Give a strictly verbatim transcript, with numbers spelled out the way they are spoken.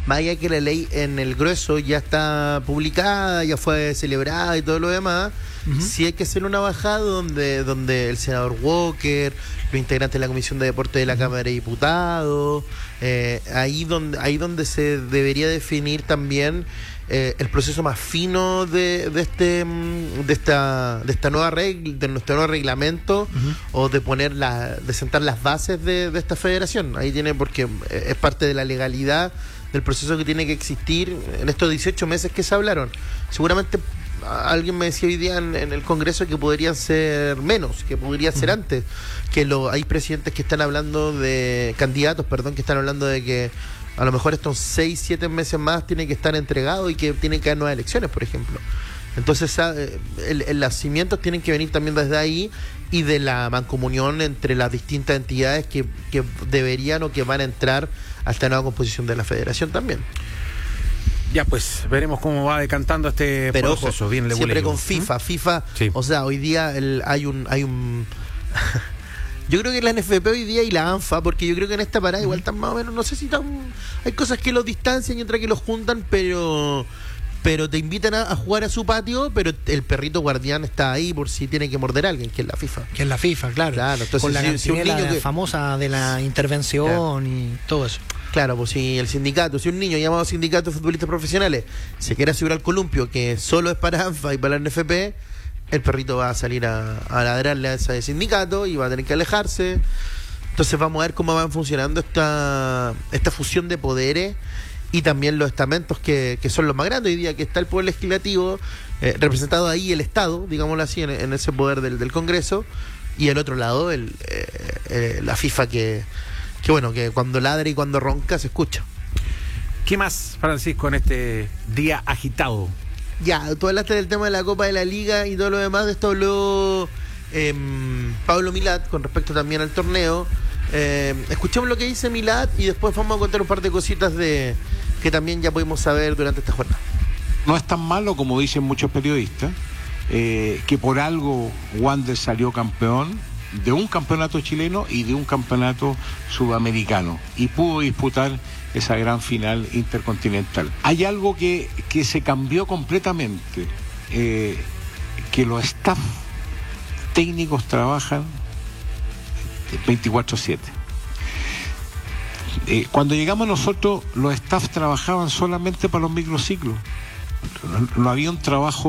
más allá que la ley en el grueso ya está publicada, ya fue celebrada y todo lo demás, uh-huh. sí hay que hacer una bajada donde, donde el senador Walker, los integrantes de la Comisión de Deporte de la uh-huh. Cámara de Diputados, eh, ahí donde, ahí donde se debería definir también Eh, el proceso más fino de, de este de esta de esta nueva regla, de nuestro nuevo reglamento, uh-huh. o de poner la, de sentar las bases de, de esta federación. Ahí tiene, porque es parte de la legalidad del proceso que tiene que existir en estos dieciocho meses que se hablaron. Seguramente alguien me decía hoy día en, en el Congreso que podrían ser menos, que podría ser uh-huh. antes, que lo, hay presidentes que están hablando de candidatos, perdón, que están hablando de que a lo mejor estos seis, siete meses más tienen que estar entregados y que tienen que haber nuevas elecciones, por ejemplo. Entonces, el, el, los cimientos tienen que venir también desde ahí y de la mancomunión entre las distintas entidades que, que deberían o que van a entrar a esta nueva composición de la federación también. Ya, pues, veremos cómo va decantando este Pero proceso. Ojo, bien siempre con FIFA. ¿Mm? FIFA, sí. O sea, hoy día el, hay un... hay un Yo creo que la N F P hoy día y la ANFA, porque yo creo que en esta parada igual están más o menos, no sé si tan, hay cosas que los distancian y otras que los juntan, pero pero te invitan a, a jugar a su patio, pero el perrito guardián está ahí por si tiene que morder a alguien, que es la FIFA. Que es la FIFA, claro. Claro, entonces con la si, si un niño que, famosa de la intervención, claro. y todo eso. Claro, pues si el sindicato, si un niño llamado sindicato de futbolistas profesionales se quiere subir al columpio, que solo es para ANFA y para la N F P, el perrito va a salir a, a ladrarle a ese sindicato y va a tener que alejarse. Entonces vamos a ver cómo van funcionando esta, esta fusión de poderes y también los estamentos que, que son los más grandes hoy día, que está el poder legislativo, eh, representado ahí el Estado, digámoslo así, en, en ese poder del, del Congreso, y al otro lado el, eh, eh, la FIFA que, que bueno, que cuando ladra y cuando ronca se escucha. ¿Qué más, Francisco, en este día agitado? Ya, tú hablaste del tema de la Copa de la Liga y todo lo demás. De esto habló eh, Pablo Milat con respecto también al torneo. Eh, escuchemos lo que dice Milat y después vamos a contar un par de cositas de que también ya pudimos saber durante esta jornada. No es tan malo como dicen muchos periodistas, eh, que por algo Wander salió campeón de un campeonato chileno y de un campeonato sudamericano y pudo disputar esa gran final intercontinental. Hay algo que, que se cambió completamente, eh, que los staff técnicos trabajan veinticuatro siete. Eh, cuando llegamos nosotros, los staff trabajaban solamente para los microciclos. No, no había un trabajo